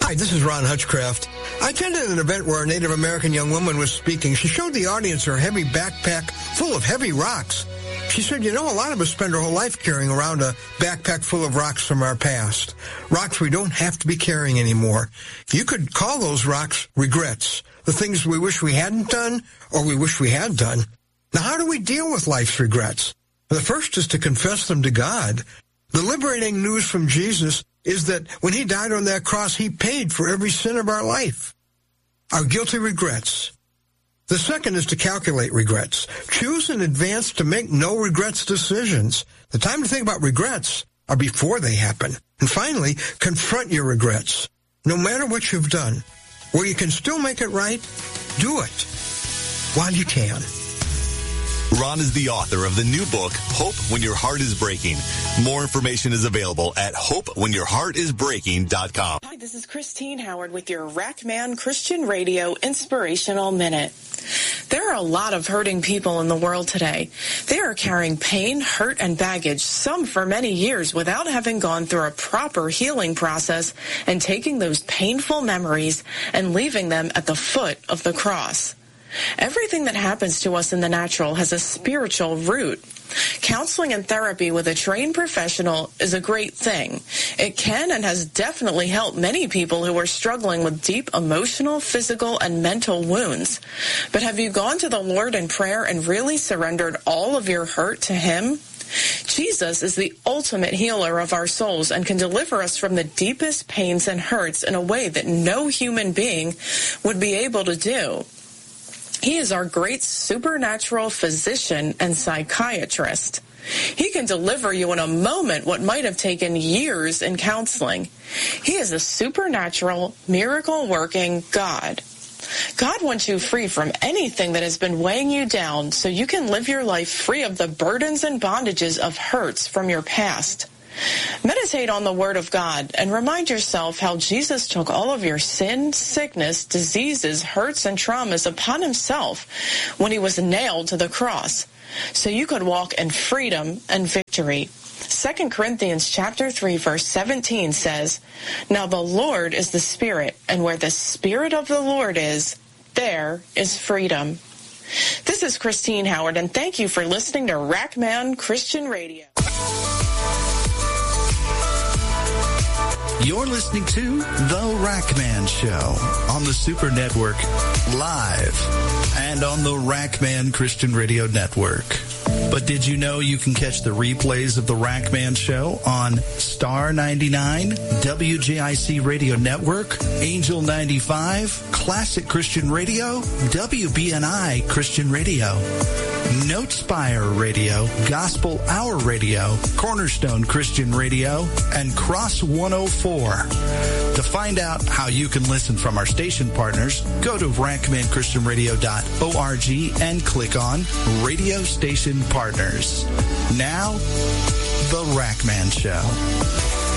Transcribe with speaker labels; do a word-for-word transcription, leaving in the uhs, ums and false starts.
Speaker 1: Hi, this is Ron Hutchcraft. I attended an event where a Native American young woman was speaking. She showed the audience her heavy backpack full of heavy rocks. She said, you know, a lot of us spend our whole life carrying around a backpack full of rocks from our past. Rocks we don't have to be carrying anymore. You could call those rocks regrets, the things we wish we hadn't done or we wish we had done. Now, how do we deal with life's regrets? The first is to confess them to God. The liberating news from Jesus is that when he died on that cross, he paid for every sin of our life, our guilty regrets. The second is to calculate regrets. Choose in advance to make no regrets decisions. The time to think about regrets are before they happen. And finally, confront your regrets. No matter what you've done, where you can still make it right, do it while you can.
Speaker 2: Ron is the author of the new book, Hope When Your Heart is Breaking. More information is available at hope when your heart is breaking dot com.
Speaker 3: Hi, this is Christine Howard with your Rack Man Christian Radio Inspirational Minute. There are a lot of hurting people in the world today. They are carrying pain, hurt, and baggage, some for many years, without having gone through a proper healing process and taking those painful memories and leaving them at the foot of the cross. Everything that happens to us in the natural has a spiritual root. Counseling and therapy with a trained professional is a great thing. It can and has definitely helped many people who are struggling with deep emotional, physical, and mental wounds. But have you gone to the Lord in prayer and really surrendered all of your hurt to Him? Jesus is the ultimate healer of our souls and can deliver us from the deepest pains and hurts in a way that no human being would be able to do. He is our great supernatural physician and psychiatrist. He can deliver you in a moment what might have taken years in counseling. He is a supernatural, miracle-working God. God wants you free from anything that has been weighing you down so you can live your life free of the burdens and bondages of hurts from your past. Meditate on the Word of God and remind yourself how Jesus took all of your sin, sickness, diseases, hurts, and traumas upon himself when he was nailed to the cross, so you could walk in freedom and victory. Second Corinthians chapter three, verse seventeen says, "Now the Lord is the Spirit, and where the Spirit of the Lord is, there is freedom." This is Christine Howard, and thank you for listening to Rack Man Christian Radio.
Speaker 4: You're listening to The Rack Man Show on the Super Network, live, and on the Rack Man Christian Radio Network. But did you know you can catch the replays of The Rack Man Show on Star ninety-nine, W J I C Radio Network, Angel ninety-five, Classic Christian Radio, W B N I Christian Radio, Notespire Radio, Gospel Hour Radio, Cornerstone Christian Radio, and Cross one oh four. To find out how you can listen from our station partners, go to rack man christian radio dot org and click on Radio Station Partners. Now, The Rack Man Show.